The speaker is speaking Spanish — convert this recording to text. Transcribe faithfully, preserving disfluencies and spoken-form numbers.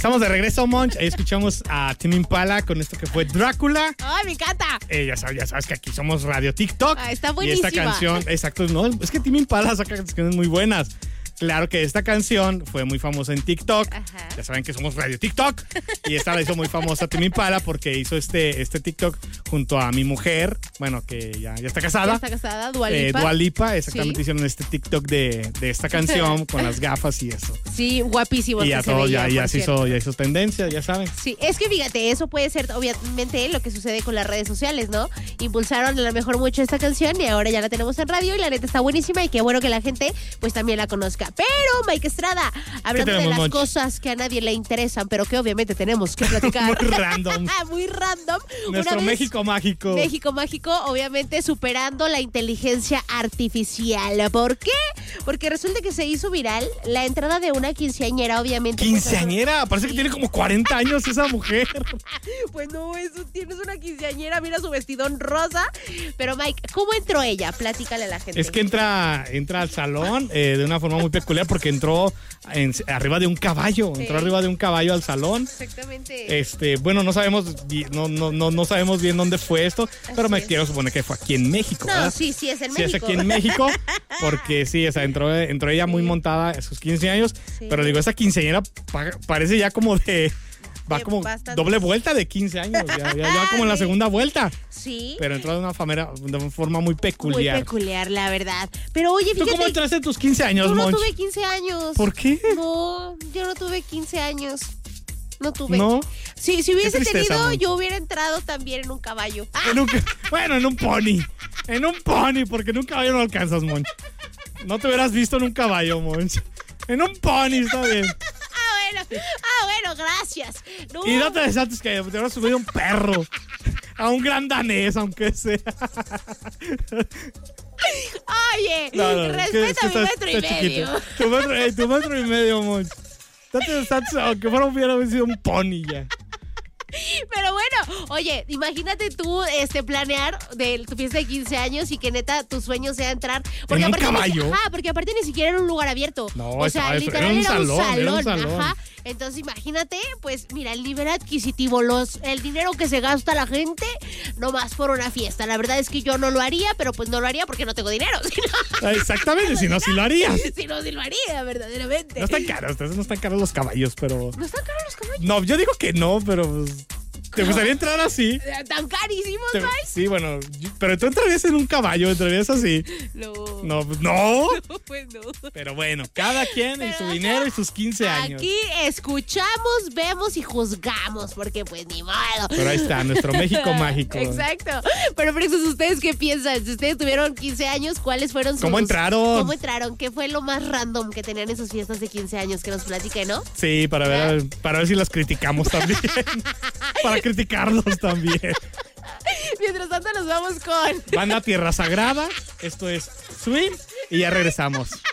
Estamos de regreso, Monch. Ahí escuchamos a Tame Impala con esto que fue Drácula. ¡Ay, me encanta! Eh, ya, sabes, ya sabes que aquí somos Radio TikTok. Ah, está buenísima. Y esta canción, exacto, no, es que Tame Impala saca canciones muy buenas. Claro que esta canción fue muy famosa en TikTok. Ajá. Ya saben que somos Radio TikTok. Y esta la hizo muy famosa Tame Impala porque hizo este, este TikTok junto a mi mujer, bueno, que ya, ya está casada. Ya está casada, Dua Lipa. Eh, Dua Lipa, exactamente, Sí. hicieron este TikTok de, de esta canción con las gafas y eso. Sí, guapísimo. Y ya todo, ya, ya, se hizo, ya hizo tendencia, ya saben. Sí, es que fíjate, eso puede ser obviamente lo que sucede con las redes sociales, ¿no? Impulsaron a lo mejor mucho esta canción y ahora ya la tenemos en radio y la neta está buenísima y qué bueno que la gente pues también la conozca. Pero, Mike Estrada, hablando de las Monch? cosas que a nadie le interesan, pero que obviamente tenemos que platicar. Muy random. Muy random. Nuestro Una vez, México mágico. México mágico, obviamente superando la inteligencia artificial. ¿Por qué? Porque resulta que se hizo viral la entrada de una quinceañera, obviamente. ¿Quinceañera? Parece que tiene como cuarenta años esa mujer. Pues no, eso tienes una quinceañera, mira su vestidón rosa. Pero Mike, ¿cómo entró ella? Platícale a la gente. Es que entra, entra al salón eh, de una forma muy peculiar porque entró en, arriba de un caballo. Sí. Entró arriba de un caballo al salón. Exactamente. Este, bueno, no sabemos, no, no, no, no sabemos bien dónde fue esto, pero me es. quiero suponer que fue aquí en México. No, ¿verdad? sí, sí, es en Sí, México. es aquí en México, porque sí, o sea, entró, entró ella muy montada a sus quince años, Sí. pero digo, esa quinceañera pa- parece ya como de... Va De como bastante. doble vuelta de quince años, ya, ya, ya como en la Sí. segunda vuelta. Sí. Pero entró de una, famera, de una forma muy peculiar. Muy peculiar, la verdad. Pero oye, ¿Tú fíjate. cómo entraste en tus quince años, Yo no Monch? tuve quince años. ¿Por qué? No, yo no tuve quince años. No tuve. ¿No? Sí, si hubiese Qué tristeza, tenido, Monch. yo hubiera entrado también en un caballo. ¡Ah! En un ca- bueno, en un pony. En un pony, porque en un caballo no alcanzas, Monch. No te hubieras visto en un caballo, Monch. En un pony, está bien. Ah, bueno. Ah, bueno, gracias. No. Y no te desates que te hubieras subido un perro. A un gran danés, aunque sea. Oye, No, no, respeta es que mi estás- metro y estás medio. chiquito. Tu metro, eh, tu metro y medio, Monch. Date desates, aunque fuera hubiera sido un pony ya. Pero bueno, oye, imagínate tú este planear de tu fiesta de quince años y que neta tu sueño sea entrar. Porque ¿En un aparte ni si- caballo? ajá, porque aparte ni siquiera era un lugar abierto. No, o sea, eso- literal era un era un salón, salón. era un salón. Ajá. Entonces imagínate, pues mira, el nivel adquisitivo, los, el dinero que se gasta la gente, nomás por una fiesta. La verdad es que yo no lo haría, pero pues no lo haría porque no tengo dinero. Si no, Exactamente, si no, sí lo harías. si no, sí lo haría, verdaderamente. No están caros, ustedes no están caros los caballos, pero... ¿No están caros los caballos? No, yo digo que no, pero... pues, ¿te gustaría entrar así? ¿Tan carísimos, Te- Mike? sí, bueno, yo- pero tú entrarías en un caballo, entrarías así. No. No, pues, no. No, pues no. Pero bueno, cada quien y Pero su acá- dinero y sus quince años. Aquí escuchamos, vemos y juzgamos, porque pues ni modo. Pero ahí está, nuestro México mágico. Exacto. Pero por eso, ¿ustedes qué piensan? Si ustedes tuvieron quince años, ¿cuáles fueron sus... ¿Cómo entraron? ¿Cómo entraron? ¿Qué fue lo más random que tenían en sus fiestas de quince años? Que nos platiquen, ¿no? Sí, para ver, para ver si las criticamos también. Para criticarlos también. Mientras tanto nos vamos con... Banda Tierra Sagrada, esto es Swim y ya regresamos.